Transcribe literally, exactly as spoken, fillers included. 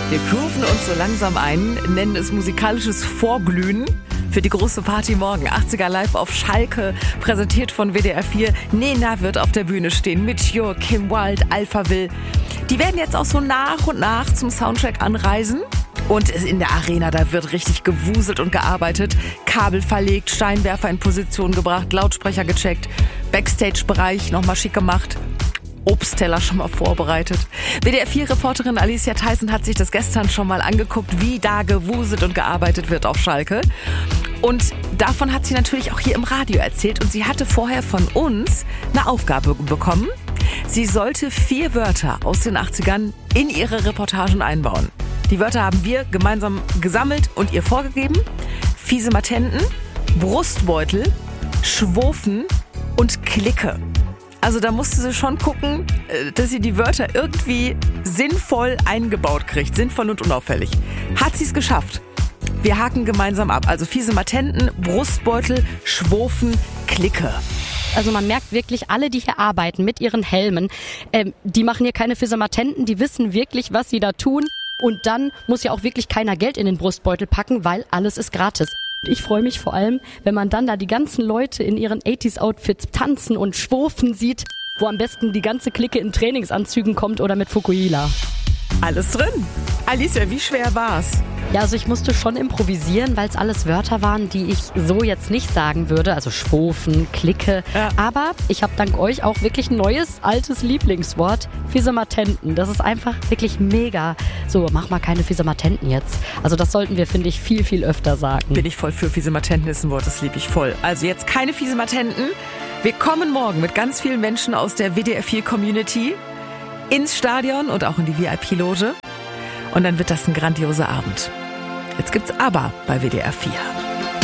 Wir grooven uns so langsam ein, nennen es musikalisches Vorglühen für die große Party morgen. achtziger live auf Schalke, präsentiert von W D R vier. Nena wird auf der Bühne stehen mit Joachim Wild, Alphaville. Die werden jetzt auch so nach und nach zum Soundcheck anreisen. Und in der Arena, da wird richtig gewuselt und gearbeitet. Kabel verlegt, Steinwerfer in Position gebracht, Lautsprecher gecheckt, Backstage-Bereich nochmal schick gemacht. Obstteller schon mal vorbereitet. W D R vier Reporterin Alicia Theissen hat sich das gestern schon mal angeguckt, wie da gewuselt und gearbeitet wird auf Schalke. Und davon hat sie natürlich auch hier im Radio erzählt. Und sie hatte vorher von uns eine Aufgabe bekommen. Sie sollte vier Wörter aus den achtzigern in ihre Reportagen einbauen. Die Wörter haben wir gemeinsam gesammelt und ihr vorgegeben. Fiese Matenten, Brustbeutel, Schwofen und Clique. Also da musste sie schon gucken, dass sie die Wörter irgendwie sinnvoll eingebaut kriegt. Sinnvoll und unauffällig. Hat sie es geschafft? Wir haken gemeinsam ab. Also fiese Matenten, Brustbeutel, Schwofen, Clique. Also man merkt wirklich, alle, die hier arbeiten mit ihren Helmen, ähm, die machen hier keine fiese Matenten, die wissen wirklich, was sie da tun. Und dann muss ja auch wirklich keiner Geld in den Brustbeutel packen, weil alles ist gratis. Ich freue mich vor allem, wenn man dann da die ganzen Leute in ihren achtziger-Outfits tanzen und schwurfen sieht, wo am besten die ganze Clique in Trainingsanzügen kommt oder mit Fukuhila. Alles drin. Alicia, wie schwer war's? Ja, also ich musste schon improvisieren, weil es alles Wörter waren, die ich so jetzt nicht sagen würde. Also Schwofen, Clique. Ja. Aber ich habe dank euch auch wirklich ein neues, altes Lieblingswort. Fisematenten. Das ist einfach wirklich mega. So, mach mal keine Fisematenten jetzt. Also das sollten wir, finde ich, viel, viel öfter sagen. Bin ich voll für. Fisematenten ist ein Wort, das liebe ich voll. Also jetzt keine Fisematenten. Wir kommen morgen mit ganz vielen Menschen aus der W D R vier Community ins Stadion und auch in die V I P-Loge. Und dann wird das ein grandioser Abend. Jetzt gibt's ABBA bei W D R vier.